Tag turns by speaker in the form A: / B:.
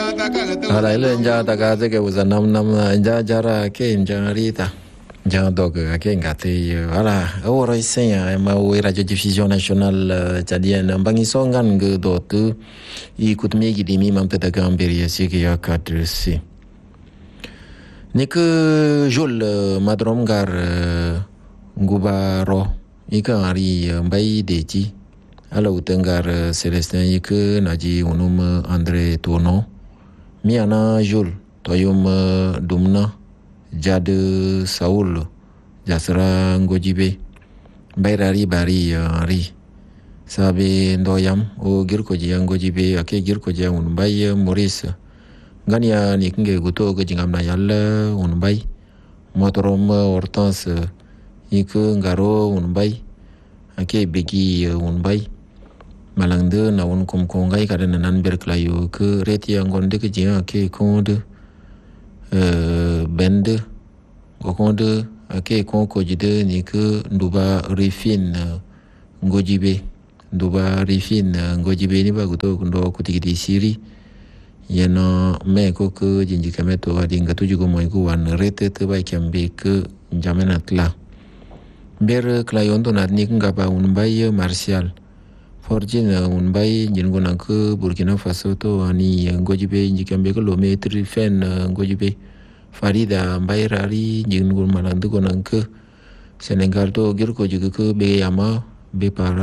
A: ala ile nja daga ke uzanam nam nja jara ke nja rita nja dog ke ngate ala ora isen ma we radio diffusion nationale tchadienne mbangi songan ge dotu ikutme gidimi mamta daga amberi sike ya kadresi nik jol madrom gar ngubaro ika ari mbai deji ala utengar Celestin yike naji unum André Tournon miana jol toyum dumna jade Saul jasra ngojibe bayrari bari ri sabe ndoyam o girko ji ngojibe ake girko ji un bay Maurice gania nikinge guto go jingam na yalla un bay motorom Hortense yike ngaro un bay ake begi un bay malangde na un kom kongai kada nan berklayo ke reti angonde ke jia ke konde bende gokonde ake konko jide ni ke nduba refine ngojibe nduba refine ngojibe ni baguto ndo kutigidi siri yana me ko ke jinji kameto adinga tuju go moy ko wan rete te bay kambe ke jamena tla ber klayondo na ni ngaba un bay martial forjina un bay jingona ke Burkina Faso to ani ngojibe njikambe ko lometri fen ngojibe Farida bayrari jingun malandu konan ke Senegal to girko juga ke be yama be para